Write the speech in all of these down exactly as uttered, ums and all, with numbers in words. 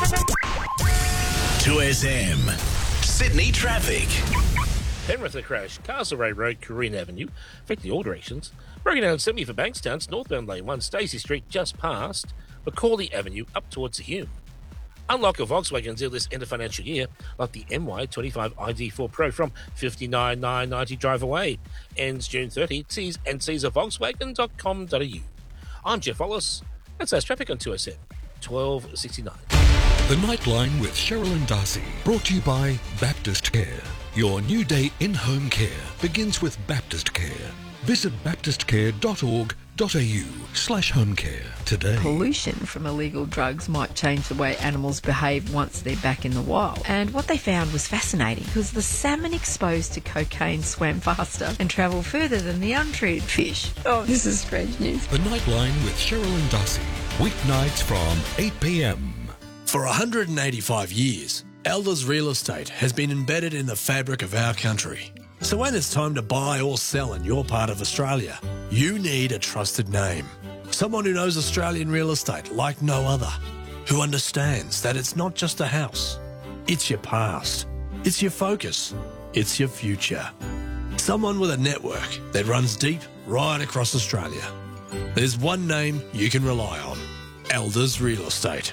two S M. Sydney traffic. Penrith a crash. Castlereagh Road, Korean Avenue, affecting all directions. Broken down seventy for Bankstown, northbound lane one, Stacey Street just past Macaulay Avenue up towards the Hume. Unlock a Volkswagen deal this end of financial year, like the M Y twenty-five I D four Pro from fifty-nine thousand nine hundred ninety drive away. Ends June thirtieth. T's and C's at volkswagen dot com dot a u. I'm Jeff Wallace. That's our traffic on two S M, twelve sixty-nine. The Nightline with Cheryl and Darcy, brought to you by Baptist Care. Your new day in-home care begins with Baptist Care. Visit baptist care dot org dot a u slash home care today. Pollution from illegal drugs might change the way animals behave once they're back in the wild. And what they found was fascinating because the salmon exposed to cocaine swam faster and travelled further than the untreated fish. Oh, this is strange news. The Nightline with Cheryl and Darcy, weeknights from eight p m. For one hundred eighty-five years, Elders Real Estate has been embedded in the fabric of our country. So when it's time to buy or sell in your part of Australia, you need a trusted name. Someone who knows Australian real estate like no other. Who understands that it's not just a house. It's your past. It's your focus. It's your future. Someone with a network that runs deep right across Australia. There's one name you can rely on. Elders Real Estate.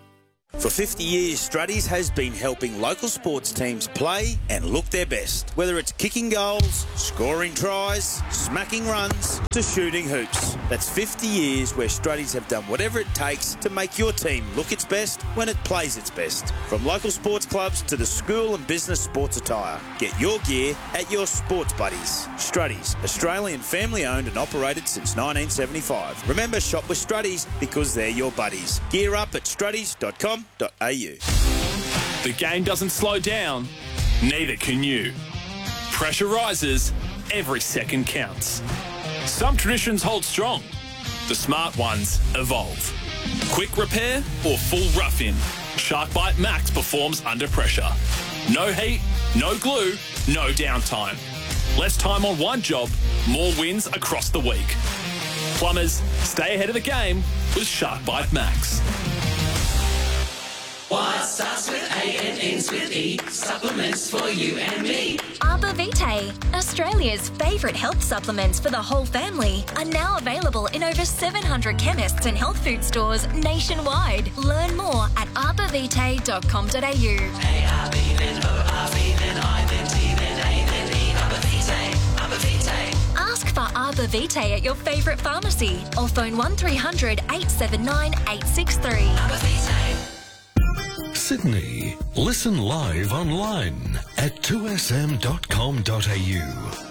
For fifty years, Struddies has been helping local sports teams play and look their best. Whether it's kicking goals, scoring tries, smacking runs, to shooting hoops. That's fifty years where Struddies have done whatever it takes to make your team look its best when it plays its best. From local sports clubs to the school and business sports attire. Get your gear at your sports buddies. Struddies, Australian family owned and operated since nineteen seventy-five. Remember, shop with Struddies because they're your buddies. Gear up at struddies dot com dot a u. The game doesn't slow down, neither can you. Pressure rises, every second counts. Some traditions hold strong, the smart ones evolve. Quick repair or full rough-in, SharkBite Max performs under pressure. No heat, no glue, no downtime. Less time on one job, more wins across the week. Plumbers, stay ahead of the game with SharkBite Max. What starts with A and ends with E? Supplements for you and me. Arbor Vitae, Australia's favourite health supplements for the whole family, are now available in over seven hundred chemists and health food stores nationwide. Learn more at arbor vitae dot com dot a u. A R B then O R B then I then T then A then E. Arbor Vitae, Arbor Vitae. Ask for Arbor Vitae at your favourite pharmacy or phone one three hundred eight seven nine eight six three. Arbor Vitae. Sydney. Listen live online at two s m dot com dot a u.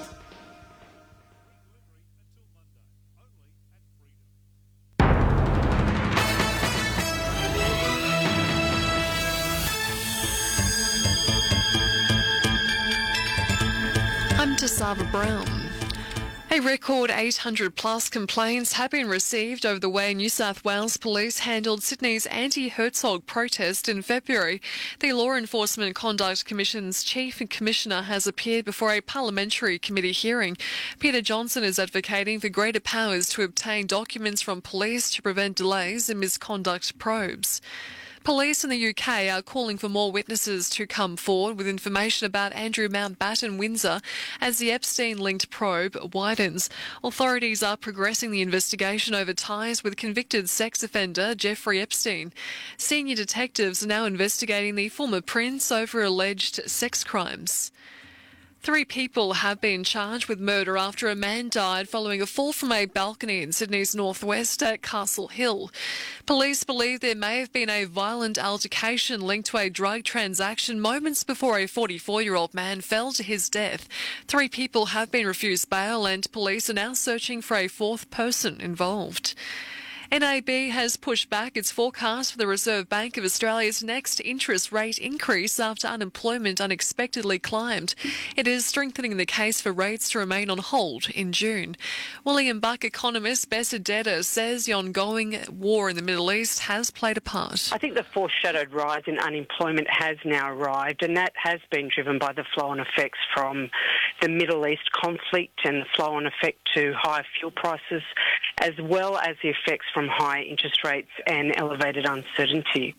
I'm Tasava Brown. A record eight hundred plus complaints have been received over the way New South Wales Police handled Sydney's anti-Herzog protest in February. The Law Enforcement Conduct Commission's Chief Commissioner has appeared before a parliamentary committee hearing. Peter Johnson is advocating for greater powers to obtain documents from police to prevent delays in misconduct probes. Police in the U K are calling for more witnesses to come forward with information about Andrew Mountbatten Windsor as the Epstein-linked probe widens. Authorities are progressing the investigation over ties with convicted sex offender Jeffrey Epstein. Senior detectives are now investigating the former prince over alleged sex crimes. Three people have been charged with murder after a man died following a fall from a balcony in Sydney's northwest at Castle Hill. Police believe there may have been a violent altercation linked to a drug transaction moments before a forty-four-year-old man fell to his death. Three people have been refused bail and police are now searching for a fourth person involved. N A B has pushed back its forecast for the Reserve Bank of Australia's next interest rate increase after unemployment unexpectedly climbed. It is strengthening the case for rates to remain on hold in June. William Buck economist Bess Adetta says the ongoing war in the Middle East has played a part. I think the foreshadowed rise in unemployment has now arrived, and that has been driven by the flow-on effects from the Middle East conflict and the flow-on effect to higher fuel prices, as well as the effects from high interest rates and elevated uncertainty.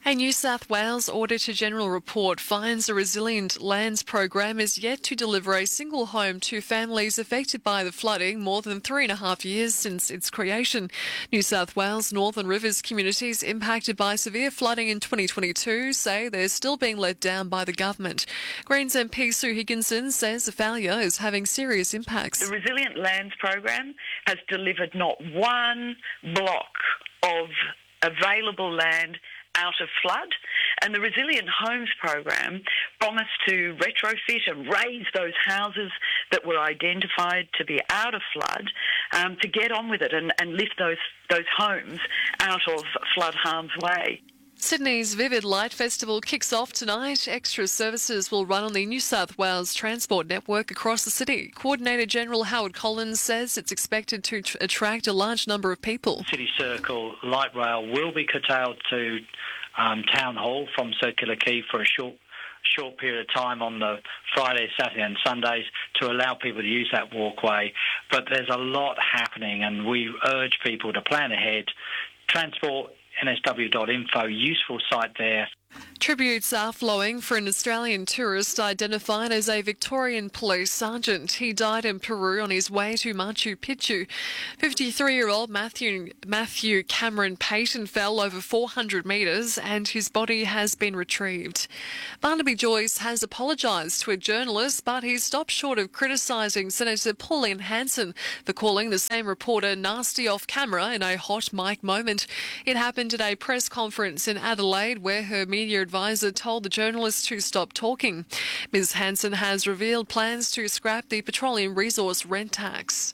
A New South Wales Auditor-General report finds a Resilient Lands program is yet to deliver a single home to families affected by the flooding more than three and a half years since its creation. New South Wales Northern Rivers communities impacted by severe flooding in twenty twenty-two say they're still being let down by the government. Greens M P Sue Higginson says the failure is having serious impacts. The Resilient Lands program has delivered not one block of available land out of flood, and the Resilient Homes program promised to retrofit and raise those houses that were identified to be out of flood, um, to get on with it and, and lift those those homes out of flood harm's way. Sydney's Vivid Light Festival kicks off tonight. Extra services will run on the New South Wales Transport Network across the city. Coordinator General Howard Collins says it's expected to t- attract a large number of people. City Circle light rail will be curtailed to um, Town Hall from Circular Quay for a short short period of time on the Friday, Saturday and Sundays to allow people to use that walkway. But there's a lot happening and we urge people to plan ahead. Transport N S W dot info, useful site there. Tributes are flowing for an Australian tourist identified as a Victorian police sergeant. He died in Peru on his way to Machu Picchu. fifty-three-year-old Matthew, Matthew Cameron Payton fell over four hundred metres and his body has been retrieved. Barnaby Joyce has apologised to a journalist, but he stopped short of criticising Senator Pauline Hanson for calling the same reporter nasty off camera in a hot mic moment. It happened at a press conference in Adelaide where her media Media advisor told the journalist to stop talking. Miz Hanson has revealed plans to scrap the petroleum resource rent tax.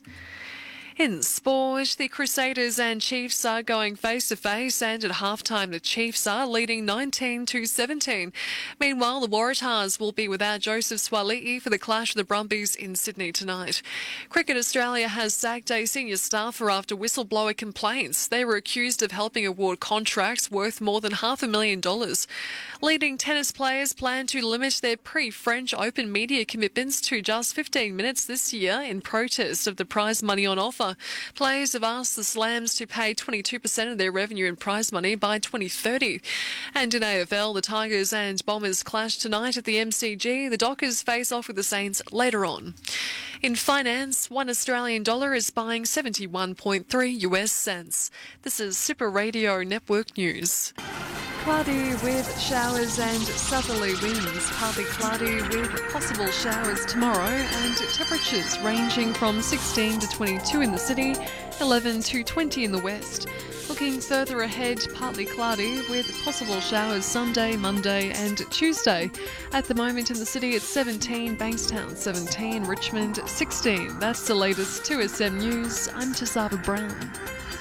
In sport, the Crusaders and Chiefs are going face-to-face, and at halftime the Chiefs are leading nineteen to seventeen. Meanwhile, the Waratahs will be without Joseph Suaalii for the clash of the Brumbies in Sydney tonight. Cricket Australia has sacked a senior staffer after whistleblower complaints. They were accused of helping award contracts worth more than half a million dollars. Leading tennis players plan to limit their pre-French Open media commitments to just fifteen minutes this year in protest of the prize money on offer. Players have asked the Slams to pay twenty-two percent of their revenue in prize money by twenty thirty. And in A F L, the Tigers and Bombers clash tonight at the M C G. The Dockers face off with the Saints later on. In finance, one Australian dollar is buying seventy-one point three U S cents. This is Super Radio Network News. Cloudy with showers and southerly winds. Partly cloudy with possible showers tomorrow, and temperatures ranging from sixteen to twenty-two in the city, eleven to twenty in the west. Looking further ahead, partly cloudy with possible showers Sunday, Monday and Tuesday. At the moment in the city it's seventeen, Bankstown seventeen, Richmond sixteen. That's the latest two S M News. I'm Tasava Brown.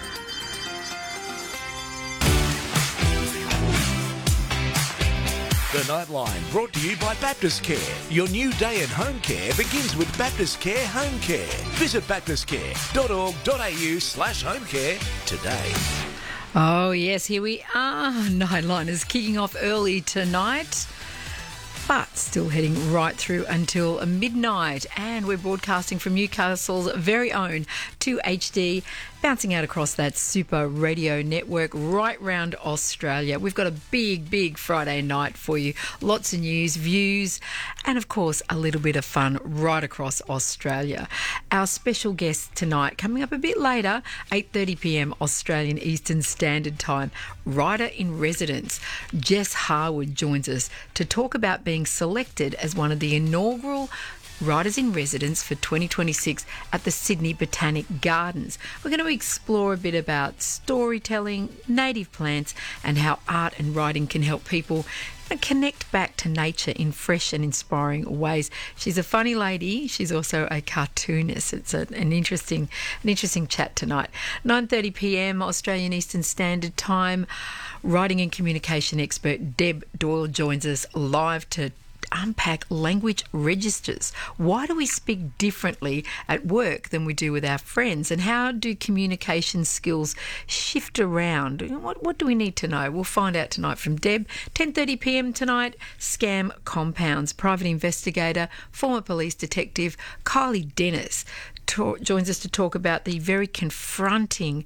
The Nightline, brought to you by Baptist Care. Your new day in home care begins with Baptist Care Home Care. Visit baptist care dot org dot a u slash home care today. Oh, yes, here we are. Nightline is kicking off early tonight, but still heading right through until midnight. And we're broadcasting from Newcastle's very own two H D, bouncing out across that Super Radio network right round Australia. We've got a big, big Friday night for you. Lots of news, views, and of course a little bit of fun right across Australia. Our special guest tonight, coming up a bit later, eight thirty p m Australian Eastern Standard Time, writer in residence Jess Harwood joins us to talk about being selected as one of the inaugural Writers in Residence for twenty twenty-six at the Sydney Botanic Gardens. We're going to explore a bit about storytelling, native plants, and how art and writing can help people connect back to nature in fresh and inspiring ways. She's a funny lady. She's also a cartoonist. It's a, an interesting, an interesting chat tonight. nine thirty p m Australian Eastern Standard Time. Writing and communication expert Deb Doyle joins us live to unpack language registers. Why do we speak differently at work than we do with our friends? And how do communication skills shift around? What, what do we need to know? We'll find out tonight from Deb. ten thirty p m tonight, Scam Compounds. Private investigator, former police detective Kylie Dennis to- joins us to talk about the very confronting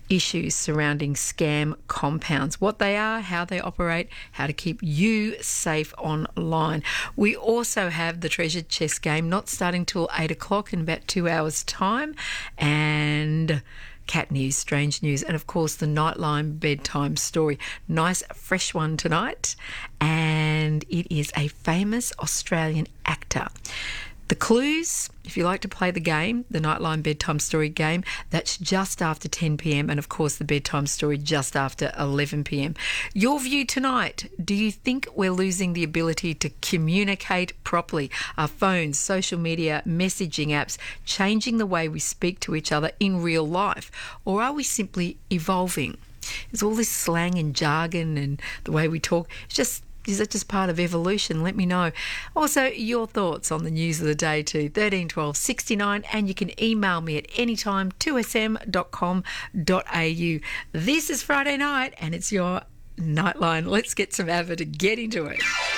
issues surrounding scam compounds, what they are, how they operate, how to keep you safe online. We also have the treasure chest game, not starting till eight o'clock in about two hours' time, and cat news, strange news, and of course the Nightline bedtime story. Nice fresh one tonight, and it is a famous Australian actor. The clues, if you like to play the game, the Nightline bedtime story game, that's just after ten p.m, and of course the bedtime story just after eleven p.m. Your view tonight, do you think we're losing the ability to communicate properly? Our phones, social media, messaging apps, changing the way we speak to each other in real life? Or are we simply evolving? Is all this slang and jargon and the way we talk, it's just Is it just part of evolution? Let me know. Also, your thoughts on the news of the day to thirteen twelve sixty-nine, and you can email me at any time, two s m dot com dot a u. This is Friday night, and it's your Nightline. Let's get some ABBA to get into it.